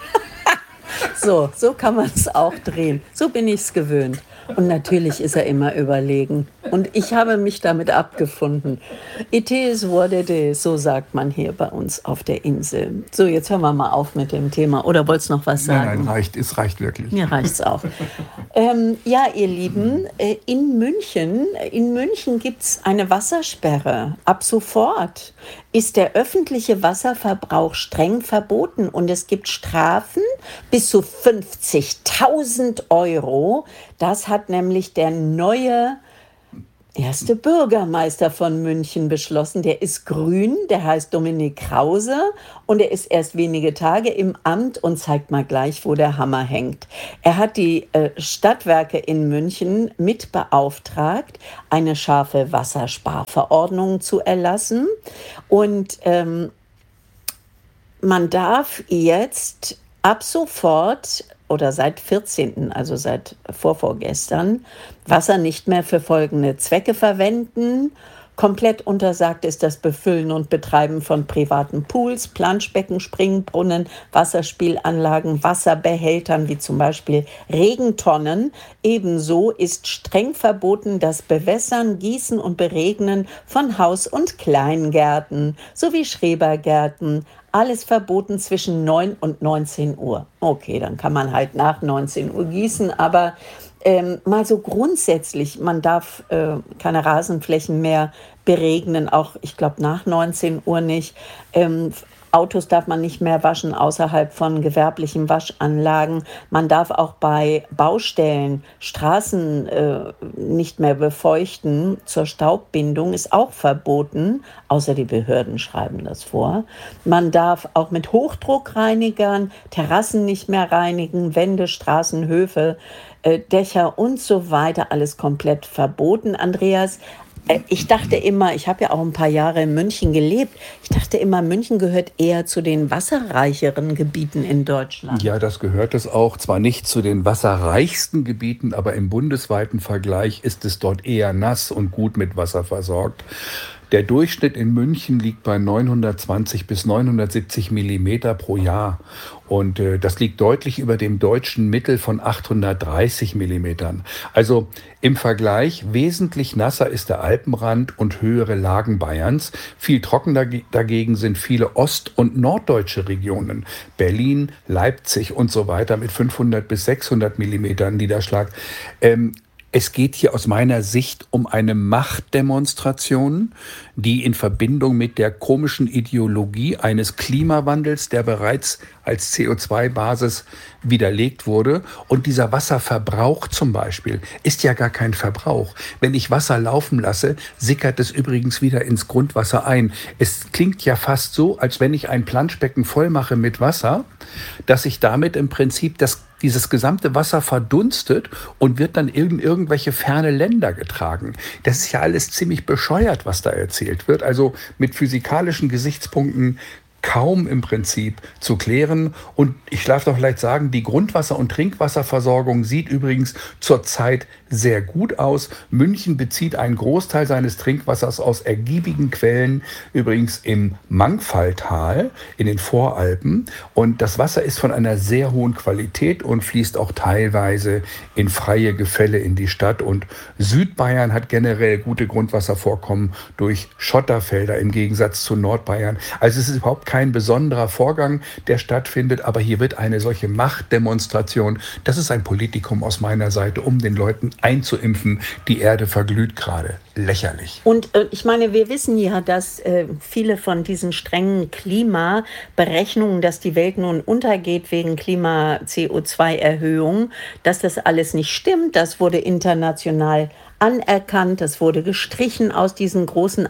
So kann man es auch drehen. So bin ich es gewöhnt. Und natürlich ist er immer überlegen. Und ich habe mich damit abgefunden. It is what it is, so sagt man hier bei uns auf der Insel. So, jetzt hören wir mal auf mit dem Thema. Oder wolltest du noch was sagen? Nein, es reicht wirklich. Mir reicht es auch. Ja, ihr Lieben, in München gibt es eine Wassersperre. Ab sofort ist der öffentliche Wasserverbrauch streng verboten und es gibt Strafen bis zu 50.000 Euro. Das hat nämlich der neue erste Bürgermeister von München beschlossen. Der ist grün, der heißt Dominik Krause und er ist erst wenige Tage im Amt und zeigt mal gleich, wo der Hammer hängt. Er hat die Stadtwerke in München mit beauftragt, eine scharfe Wassersparverordnung zu erlassen und man darf jetzt ab sofort oder seit 14., also seit vorgestern, Wasser nicht mehr für folgende Zwecke verwenden: Komplett untersagt ist das Befüllen und Betreiben von privaten Pools, Planschbecken, Springbrunnen, Wasserspielanlagen, Wasserbehältern wie zum Beispiel Regentonnen. Ebenso ist streng verboten das Bewässern, Gießen und Beregnen von Haus- und Kleingärten sowie Schrebergärten. Alles verboten zwischen 9 und 19 Uhr. Okay, dann kann man halt nach 19 Uhr gießen, aber mal so grundsätzlich, man darf keine Rasenflächen mehr beregnen, auch ich glaube nach 19 Uhr nicht. Autos darf man nicht mehr waschen außerhalb von gewerblichen Waschanlagen. Man darf auch bei Baustellen Straßen nicht mehr befeuchten. Zur Staubbindung ist auch verboten, außer die Behörden schreiben das vor. Man darf auch mit Hochdruckreinigern Terrassen nicht mehr reinigen, Wände, Straßen, Höfe, Dächer und so weiter, alles komplett verboten. Andreas, ich dachte immer, ich habe ja auch ein paar Jahre in München gelebt, ich dachte immer, München gehört eher zu den wasserreicheren Gebieten in Deutschland. Ja, das gehört es auch. Zwar nicht zu den wasserreichsten Gebieten, aber im bundesweiten Vergleich ist es dort eher nass und gut mit Wasser versorgt. Der Durchschnitt in München liegt bei 920 bis 970 Millimeter pro Jahr. Und das liegt deutlich über dem deutschen Mittel von 830 Millimetern. Also im Vergleich wesentlich nasser ist der Alpenrand und höhere Lagen Bayerns. Viel trockener dagegen sind viele ost- und norddeutsche Regionen. Berlin, Leipzig und so weiter mit 500 bis 600 Millimetern Niederschlag. Es geht hier aus meiner Sicht um eine Machtdemonstration, die in Verbindung mit der komischen Ideologie eines Klimawandels, der bereits als CO2-Basis widerlegt wurde. Und dieser Wasserverbrauch zum Beispiel ist ja gar kein Verbrauch. Wenn ich Wasser laufen lasse, sickert es übrigens wieder ins Grundwasser ein. Es klingt ja fast so, als wenn ich ein Planschbecken voll mache mit Wasser, dass ich damit im Prinzip dieses gesamte Wasser verdunstet und wird dann in irgendwelche ferne Länder getragen. Das ist ja alles ziemlich bescheuert, was da erzählt wird. Also mit physikalischen Gesichtspunkten kaum im Prinzip zu klären. Und ich darf doch vielleicht sagen, die Grundwasser- und Trinkwasserversorgung sieht übrigens zurzeit sehr gut aus. München bezieht einen Großteil seines Trinkwassers aus ergiebigen Quellen, übrigens im Mangfalltal in den Voralpen. Und das Wasser ist von einer sehr hohen Qualität und fließt auch teilweise in freie Gefälle in die Stadt. Und Südbayern hat generell gute Grundwasservorkommen durch Schotterfelder im Gegensatz zu Nordbayern. Also es ist überhaupt kein besonderer Vorgang, der stattfindet, aber hier wird eine solche Machtdemonstration, das ist ein Politikum aus meiner Seite, um den Leuten einzuimpfen, die Erde verglüht gerade. Lächerlich. Und ich meine, wir wissen ja, dass viele von diesen strengen Klimaberechnungen, dass die Welt nun untergeht wegen Klima-CO2-Erhöhung, dass das alles nicht stimmt. Das wurde international anerkannt, das wurde gestrichen aus diesen großen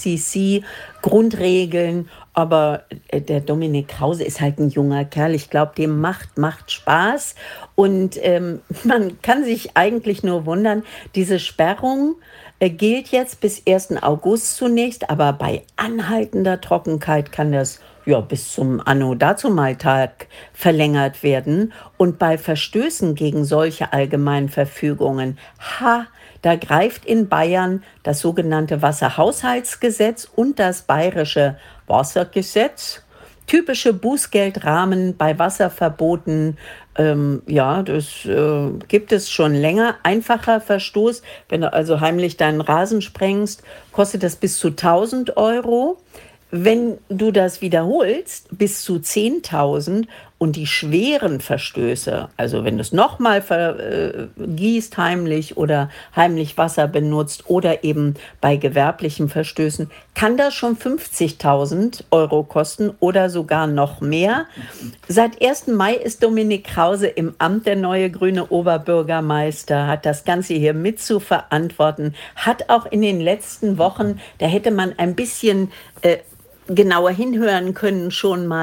IPCC-Grundregeln. Aber der Dominik Krause ist halt ein junger Kerl. Ich glaube, dem macht Spaß. Und man kann sich eigentlich nur wundern, diese Sperrung gilt jetzt bis 1. August zunächst, aber bei anhaltender Trockenheit kann das bis zum Anno-Dazumal-Tag verlängert werden. Und bei Verstößen gegen solche allgemeinen Verfügungen, da greift in Bayern das sogenannte Wasserhaushaltsgesetz und das bayerische Wassergesetz. Typische Bußgeldrahmen bei Wasserverboten, das gibt es schon länger. Einfacher Verstoß, wenn du also heimlich deinen Rasen sprengst, kostet das bis zu 1.000 Euro. Wenn du das wiederholst, bis zu 10.000 und die schweren Verstöße, also wenn du es nochmal vergießt heimlich oder heimlich Wasser benutzt oder eben bei gewerblichen Verstößen, kann das schon 50.000 Euro kosten oder sogar noch mehr. Seit 1. Mai ist Dominik Krause im Amt, der neue grüne Oberbürgermeister, hat das Ganze hier mit zu verantworten, hat auch in den letzten Wochen, da hätte man ein bisschen genauer hinhören können, schon mal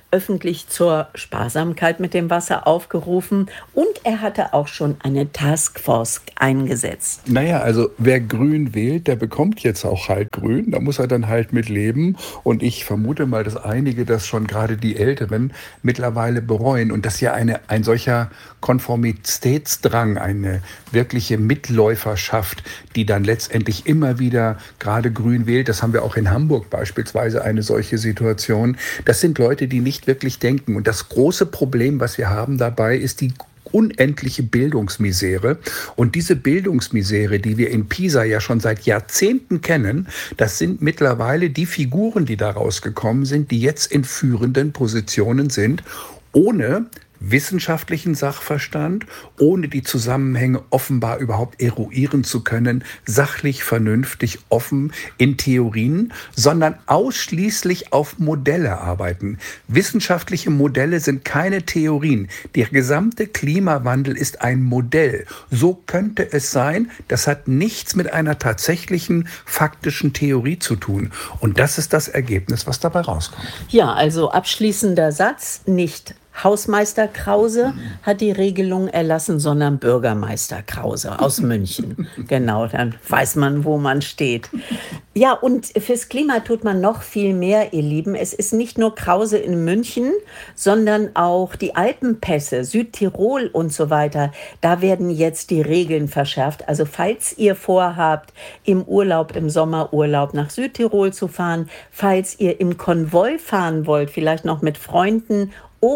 öffentlich zur Sparsamkeit mit dem Wasser aufgerufen und er hatte auch schon eine Taskforce eingesetzt. Naja, also wer grün wählt, der bekommt jetzt auch halt grün. Da muss er dann halt mit leben. Und ich vermute mal, dass einige das schon, gerade die Älteren, mittlerweile bereuen. Und dass ja ein solcher Konformitätsdrang, eine wirkliche Mitläuferschaft, die dann letztendlich immer wieder gerade grün wählt, das haben wir auch in Hamburg beispielsweise eine solche Situation. Das sind Leute, die nicht wirklich denken. Und das große Problem, was wir haben dabei, ist die unendliche Bildungsmisere. Und diese Bildungsmisere, die wir in Pisa ja schon seit Jahrzehnten kennen, das sind mittlerweile die Figuren, die daraus gekommen sind, die jetzt in führenden Positionen sind, ohne wissenschaftlichen Sachverstand, ohne die Zusammenhänge offenbar überhaupt eruieren zu können, sachlich, vernünftig, offen in Theorien, sondern ausschließlich auf Modelle arbeiten. Wissenschaftliche Modelle sind keine Theorien. Der gesamte Klimawandel ist ein Modell. So könnte es sein. Das hat nichts mit einer tatsächlichen, faktischen Theorie zu tun. Und das ist das Ergebnis, was dabei rauskommt. Ja, also abschließender Satz, nicht Hausmeister Krause hat die Regelung erlassen, sondern Bürgermeister Krause aus München. Genau, dann weiß man, wo man steht. Ja, und fürs Klima tut man noch viel mehr, ihr Lieben. Es ist nicht nur Krause in München, sondern auch die Alpenpässe, Südtirol und so weiter. Da werden jetzt die Regeln verschärft. Also falls ihr vorhabt, im Urlaub, im Sommerurlaub nach Südtirol zu fahren, falls ihr im Konvoi fahren wollt, vielleicht noch mit Freunden,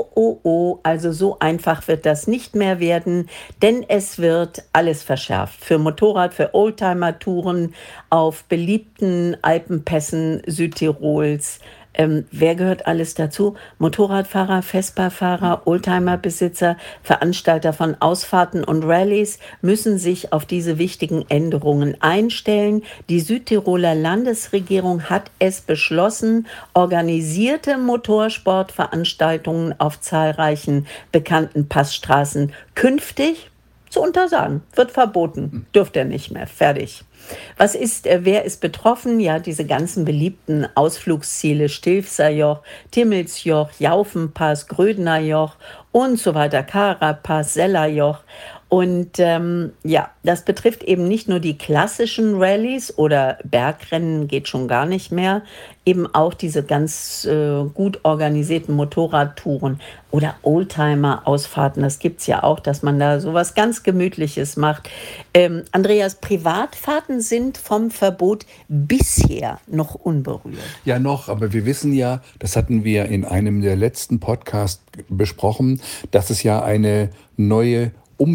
also so einfach wird das nicht mehr werden, denn es wird alles verschärft. Für Motorrad, für Oldtimer-Touren auf beliebten Alpenpässen Südtirols. Wer gehört alles dazu? Motorradfahrer, Vespa-Fahrer, Oldtimer-Besitzer, Veranstalter von Ausfahrten und Rallyes müssen sich auf diese wichtigen Änderungen einstellen. Die Südtiroler Landesregierung hat es beschlossen, organisierte Motorsportveranstaltungen auf zahlreichen bekannten Passstraßen künftig zu untersagen. Wird verboten, dürft ihr nicht mehr, fertig. Wer ist betroffen? Ja, diese ganzen beliebten Ausflugsziele, Stilfserjoch, Timmelsjoch, Jaufenpass, Grödnerjoch und so weiter, Karapass, Sellerjoch. Und das betrifft eben nicht nur die klassischen Rallyes oder Bergrennen, geht schon gar nicht mehr, eben auch diese ganz gut organisierten Motorradtouren oder Oldtimer-Ausfahrten. Das gibt's ja auch, dass man da sowas ganz Gemütliches macht. Andreas, Privatfahrten sind vom Verbot bisher noch unberührt. Ja, noch, aber wir wissen ja, das hatten wir in einem der letzten Podcasts besprochen, dass es ja eine neue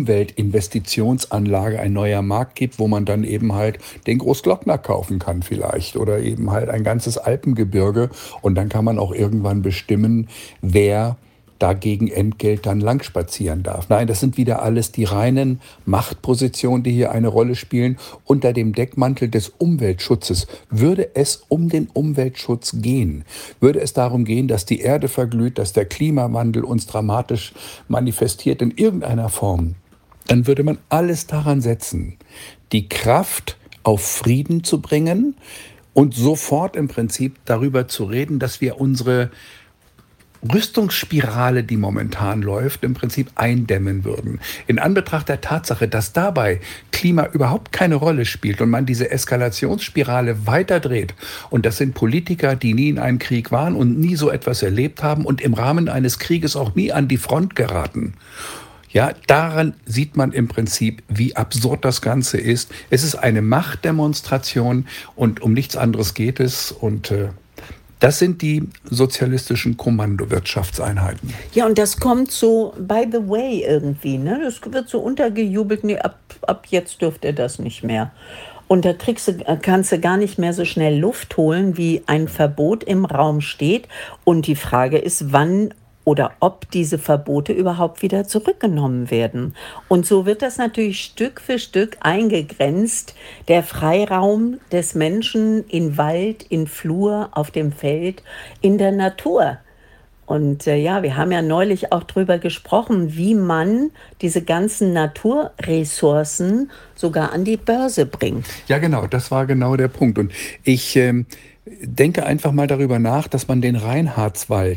Umweltinvestitionsanlage, ein neuer Markt gibt, wo man dann eben halt den Großglockner kaufen kann vielleicht oder eben halt ein ganzes Alpengebirge und dann kann man auch irgendwann bestimmen, wer dagegen Entgelt dann lang spazieren darf. Nein, das sind wieder alles die reinen Machtpositionen, die hier eine Rolle spielen. Unter dem Deckmantel des Umweltschutzes würde es um den Umweltschutz gehen. Würde es darum gehen, dass die Erde verglüht, dass der Klimawandel uns dramatisch manifestiert in irgendeiner Form, dann würde man alles daran setzen, die Kraft auf Frieden zu bringen und sofort im Prinzip darüber zu reden, dass wir unsere Rüstungsspirale, die momentan läuft, im Prinzip eindämmen würden. In Anbetracht der Tatsache, dass dabei Klima überhaupt keine Rolle spielt und man diese Eskalationsspirale weiterdreht, und das sind Politiker, die nie in einem Krieg waren und nie so etwas erlebt haben und im Rahmen eines Krieges auch nie an die Front geraten. Ja, daran sieht man im Prinzip, wie absurd das Ganze ist. Es ist eine Machtdemonstration und um nichts anderes geht es und das sind die sozialistischen Kommandowirtschaftseinheiten. Ja, und das kommt so by the way irgendwie, ne? Das wird so untergejubelt, nee, ab jetzt dürft ihr das nicht mehr. Und da kannst du gar nicht mehr so schnell Luft holen, wie ein Verbot im Raum steht. Und die Frage ist, wann oder ob diese Verbote überhaupt wieder zurückgenommen werden. Und so wird das natürlich Stück für Stück eingegrenzt, der Freiraum des Menschen in Wald, in Flur, auf dem Feld, in der Natur. Und wir haben ja neulich auch drüber gesprochen, wie man diese ganzen Naturressourcen sogar an die Börse bringt. Ja, genau, das war genau der Punkt. Und ich denke einfach mal darüber nach, dass man den Reinhardswald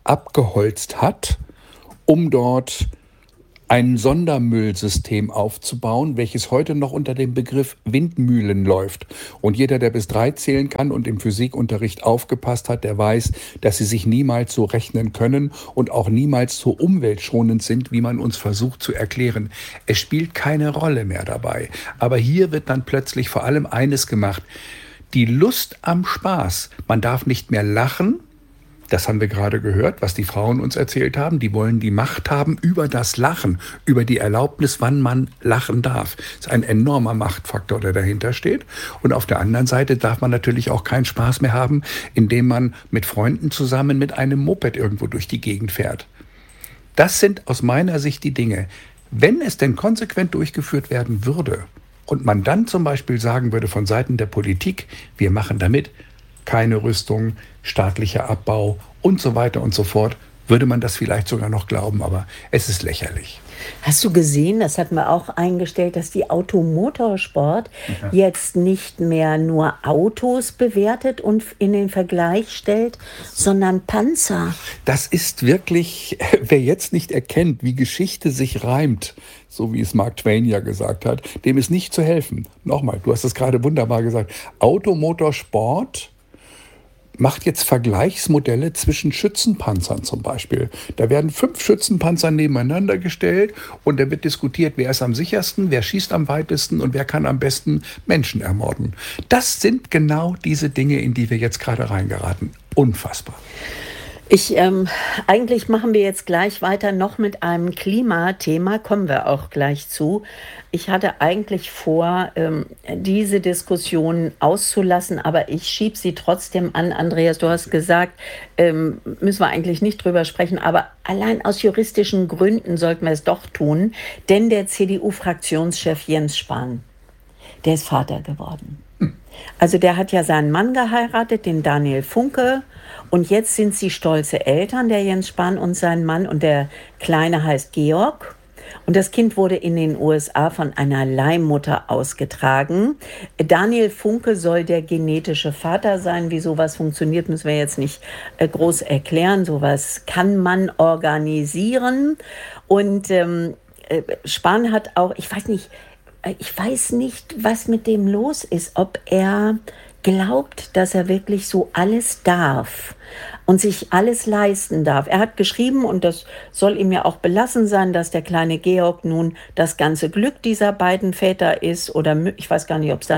abgeholzt hat, um dort ein Sondermüllsystem aufzubauen, welches heute noch unter dem Begriff Windmühlen läuft. Und jeder, der bis 3 zählen kann und im Physikunterricht aufgepasst hat, der weiß, dass sie sich niemals so rechnen können und auch niemals so umweltschonend sind, wie man uns versucht zu erklären. Es spielt keine Rolle mehr dabei. Aber hier wird dann plötzlich vor allem eines gemacht: die Lust am Spaß. Man darf nicht mehr lachen. Das haben wir gerade gehört, was die Frauen uns erzählt haben. Die wollen die Macht haben über das Lachen, über die Erlaubnis, wann man lachen darf. Das ist ein enormer Machtfaktor, der dahinter steht. Und auf der anderen Seite darf man natürlich auch keinen Spaß mehr haben, indem man mit Freunden zusammen mit einem Moped irgendwo durch die Gegend fährt. Das sind aus meiner Sicht die Dinge. Wenn es denn konsequent durchgeführt werden würde und man dann zum Beispiel sagen würde von Seiten der Politik, wir machen damit keine Rüstung, staatlicher Abbau und so weiter und so fort, würde man das vielleicht sogar noch glauben, aber es ist lächerlich. Hast du gesehen, das hatten wir auch eingestellt, dass die Automotorsport jetzt nicht mehr nur Autos bewertet und in den Vergleich stellt, sondern Panzer. Das ist wirklich, wer jetzt nicht erkennt, wie Geschichte sich reimt, so wie es Mark Twain ja gesagt hat, dem ist nicht zu helfen. Nochmal, du hast es gerade wunderbar gesagt, Automotorsport macht jetzt Vergleichsmodelle zwischen Schützenpanzern zum Beispiel. Da werden 5 Schützenpanzer nebeneinander gestellt und da wird diskutiert, wer ist am sichersten, wer schießt am weitesten und wer kann am besten Menschen ermorden. Das sind genau diese Dinge, in die wir jetzt gerade reingeraten. Unfassbar. Eigentlich machen wir jetzt gleich weiter noch mit einem Klimathema, kommen wir auch gleich zu. Ich hatte eigentlich vor, diese Diskussion auszulassen, aber ich schiebe sie trotzdem an. Andreas, du hast gesagt, müssen wir eigentlich nicht drüber sprechen, aber allein aus juristischen Gründen sollten wir es doch tun, denn der CDU-Fraktionschef Jens Spahn, der ist Vater geworden. Also der hat ja seinen Mann geheiratet, den Daniel Funke. Und jetzt sind sie stolze Eltern, der Jens Spahn und sein Mann. Und der Kleine heißt Georg. Und das Kind wurde in den USA von einer Leihmutter ausgetragen. Daniel Funke soll der genetische Vater sein. Wie sowas funktioniert, müssen wir jetzt nicht groß erklären. Sowas kann man organisieren. Und Spahn hat auch, ich weiß nicht, was mit dem los ist, ob er glaubt, dass er wirklich so alles darf und sich alles leisten darf. Er hat geschrieben, und das soll ihm ja auch belassen sein, dass der kleine Georg nun das ganze Glück dieser beiden Väter ist, oder ich weiß gar nicht, ob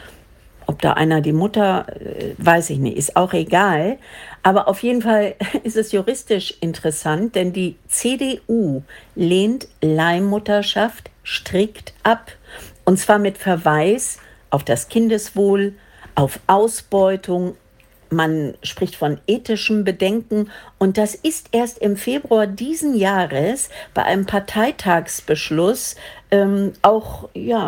da einer die Mutter, weiß ich nicht, ist auch egal. Aber auf jeden Fall ist es juristisch interessant, denn die CDU lehnt Leihmutterschaft strikt ab. Und zwar mit Verweis auf das Kindeswohl, auf Ausbeutung. Man spricht von ethischem Bedenken. Und das ist erst im Februar diesen Jahres bei einem Parteitagsbeschluss auch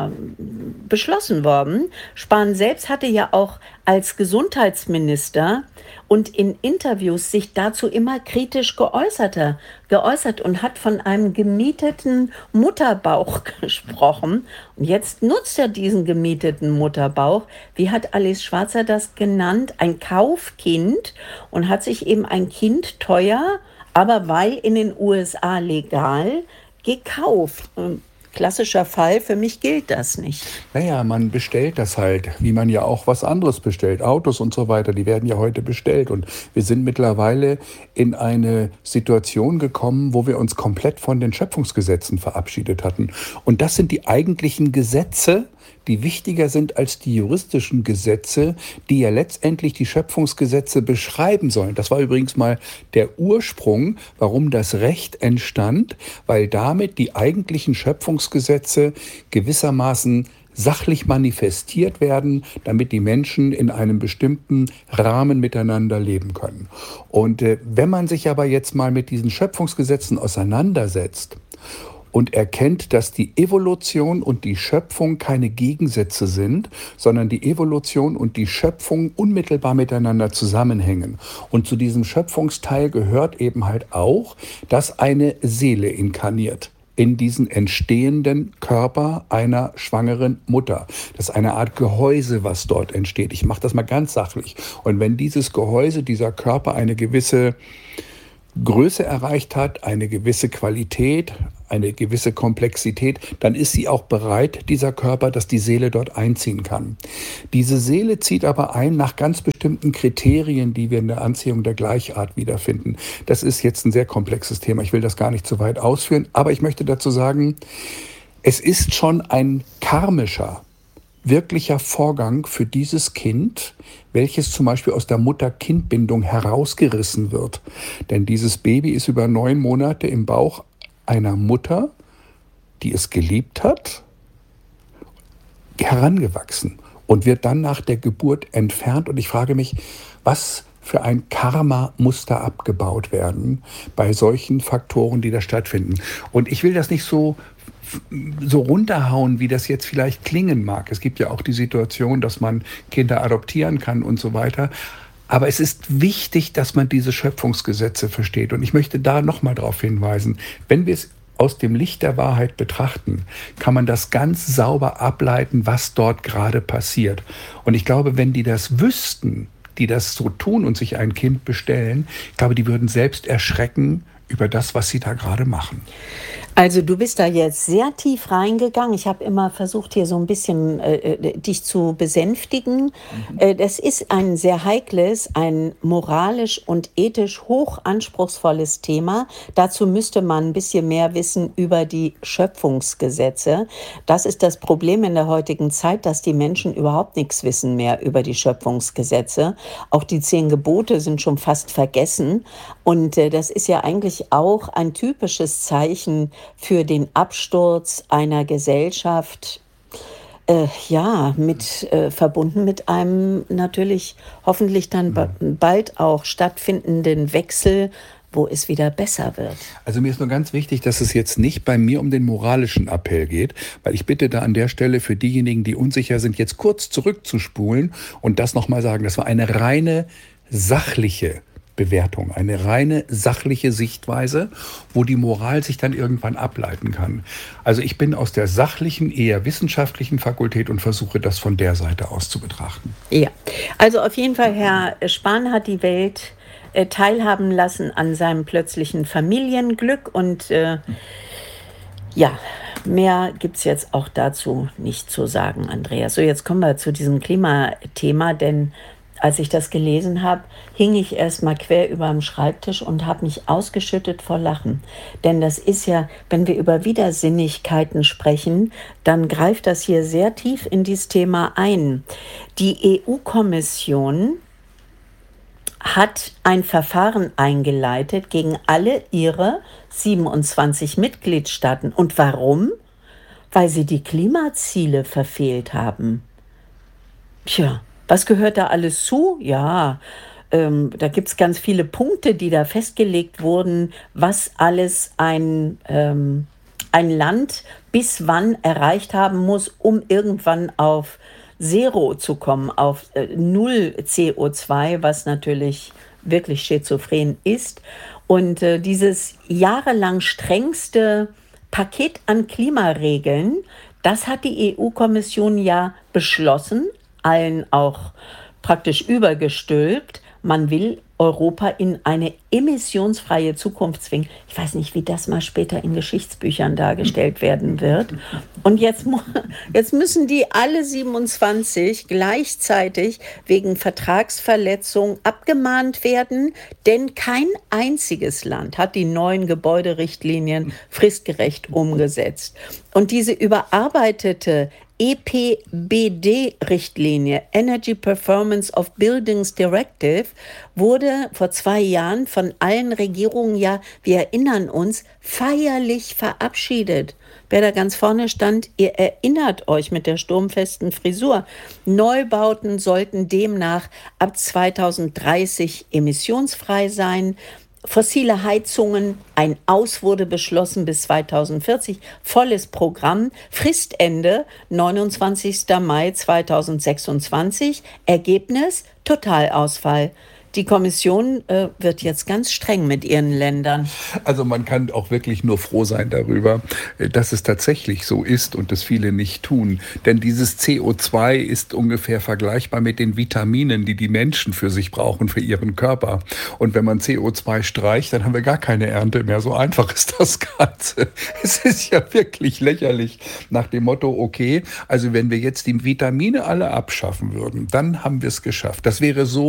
beschlossen worden. Spahn selbst hatte ja auch als Gesundheitsminister und in Interviews sich dazu immer kritisch geäußert und hat von einem gemieteten Mutterbauch gesprochen. Und jetzt nutzt er diesen gemieteten Mutterbauch. Wie hat Alice Schwarzer das genannt? Ein Kaufkind, und hat sich eben ein Kind teuer, aber weil in den USA legal, gekauft. Klassischer Fall, für mich gilt das nicht. Naja, man bestellt das halt, wie man ja auch was anderes bestellt. Autos und so weiter, die werden ja heute bestellt. Und wir sind mittlerweile in eine Situation gekommen, wo wir uns komplett von den Schöpfungsgesetzen verabschiedet hatten. Und das sind die eigentlichen Gesetze, die wichtiger sind als die juristischen Gesetze, die ja letztendlich die Schöpfungsgesetze beschreiben sollen. Das war übrigens mal der Ursprung, warum das Recht entstand, weil damit die eigentlichen Schöpfungsgesetze gewissermaßen sachlich manifestiert werden, damit die Menschen in einem bestimmten Rahmen miteinander leben können. Und wenn man sich aber jetzt mal mit diesen Schöpfungsgesetzen auseinandersetzt und erkennt, dass die Evolution und die Schöpfung keine Gegensätze sind, sondern die Evolution und die Schöpfung unmittelbar miteinander zusammenhängen. Und zu diesem Schöpfungsteil gehört eben halt auch, dass eine Seele inkarniert in diesen entstehenden Körper einer schwangeren Mutter. Das ist eine Art Gehäuse, was dort entsteht. Ich mache das mal ganz sachlich. Und wenn dieses Gehäuse, dieser Körper eine gewisse Größe erreicht hat, eine gewisse Qualität, eine gewisse Komplexität, dann ist sie auch bereit, dieser Körper, dass die Seele dort einziehen kann. Diese Seele zieht aber ein nach ganz bestimmten Kriterien, die wir in der Anziehung der Gleichart wiederfinden. Das ist jetzt ein sehr komplexes Thema. Ich will das gar nicht zu weit ausführen, aber ich möchte dazu sagen, es ist schon ein karmischer, wirklicher Vorgang für dieses Kind, welches zum Beispiel aus der Mutter-Kind-Bindung herausgerissen wird. Denn dieses Baby ist über 9 Monate im Bauch einer Mutter, die es geliebt hat, herangewachsen und wird dann nach der Geburt entfernt. Und ich frage mich, was für ein Karma muss da abgebaut werden bei solchen Faktoren, die da stattfinden. Und ich will das nicht so runterhauen, wie das jetzt vielleicht klingen mag. Es gibt ja auch die Situation, dass man Kinder adoptieren kann und so weiter. Aber es ist wichtig, dass man diese Schöpfungsgesetze versteht. Und ich möchte da nochmal darauf hinweisen, wenn wir es aus dem Licht der Wahrheit betrachten, kann man das ganz sauber ableiten, was dort gerade passiert. Und ich glaube, wenn die das wüssten, die das so tun und sich ein Kind bestellen, ich glaube, die würden selbst erschrecken über das, was sie da gerade machen. Also du bist da jetzt sehr tief reingegangen. Ich habe immer versucht, hier so ein bisschen dich zu besänftigen. Das ist ein sehr heikles, ein moralisch und ethisch hoch anspruchsvolles Thema. Dazu müsste man ein bisschen mehr wissen über die Schöpfungsgesetze. Das ist das Problem in der heutigen Zeit, dass die Menschen überhaupt nichts wissen mehr über die Schöpfungsgesetze. Auch die 10 Gebote sind schon fast vergessen. Und das ist ja eigentlich auch ein typisches Zeichen für den Absturz einer Gesellschaft, verbunden mit einem natürlich hoffentlich dann bald auch stattfindenden Wechsel, wo es wieder besser wird. Also mir ist nur ganz wichtig, dass es jetzt nicht bei mir um den moralischen Appell geht, weil ich bitte da an der Stelle für diejenigen, die unsicher sind, jetzt kurz zurückzuspulen und das nochmal sagen. Das war eine reine sachliche Bewertung, eine reine sachliche Sichtweise, wo die Moral sich dann irgendwann ableiten kann. Also ich bin aus der sachlichen, eher wissenschaftlichen Fakultät und versuche das von der Seite aus zu betrachten. Ja, also auf jeden Fall, Herr Spahn hat die Welt teilhaben lassen an seinem plötzlichen Familienglück und mehr gibt es jetzt auch dazu nicht zu sagen, Andreas. So, jetzt kommen wir zu diesem Klimathema, denn als ich das gelesen habe, hing ich erst mal quer über dem Schreibtisch und habe mich ausgeschüttet vor Lachen. Denn das ist ja, wenn wir über Widersinnigkeiten sprechen, dann greift das hier sehr tief in dieses Thema ein. Die EU-Kommission hat ein Verfahren eingeleitet gegen alle ihre 27 Mitgliedstaaten. Und warum? Weil sie die Klimaziele verfehlt haben. Tja. Was gehört da alles zu? Ja, da gibt es ganz viele Punkte, die da festgelegt wurden, was alles ein Land bis wann erreicht haben muss, um irgendwann auf Zero zu kommen, auf 0 CO2, was natürlich wirklich schizophren ist. Und dieses jahrelang strengste Paket an Klimaregeln, das hat die EU-Kommission ja beschlossen, allen auch praktisch übergestülpt. Man will Europa in eine emissionsfreie Zukunft zwingen. Ich weiß nicht, wie das mal später in Geschichtsbüchern dargestellt werden wird. Und jetzt müssen die alle 27 gleichzeitig wegen Vertragsverletzung abgemahnt werden, denn kein einziges Land hat die neuen Gebäuderichtlinien fristgerecht umgesetzt. Und diese überarbeitete EPBD-Richtlinie, Energy Performance of Buildings Directive, wurde vor 2 Jahren von allen Regierungen, ja, wir erinnern uns, feierlich verabschiedet. Wer da ganz vorne stand, ihr erinnert euch mit der sturmfesten Frisur. Neubauten sollten demnach ab 2030 emissionsfrei sein. Fossile Heizungen, ein Aus wurde beschlossen bis 2040, volles Programm, Fristende 29. Mai 2026, Ergebnis Totalausfall. die Kommission wird jetzt ganz streng mit ihren Ländern. Also man kann auch wirklich nur froh sein darüber, dass es tatsächlich so ist und das viele nicht tun. Denn dieses CO2 ist ungefähr vergleichbar mit den Vitaminen, die die Menschen für sich brauchen, für ihren Körper. Und wenn man CO2 streicht, dann haben wir gar keine Ernte mehr. So einfach ist das Ganze. Es ist ja wirklich lächerlich nach dem Motto, okay, also wenn wir jetzt die Vitamine alle abschaffen würden, dann haben wir es geschafft. Das wäre so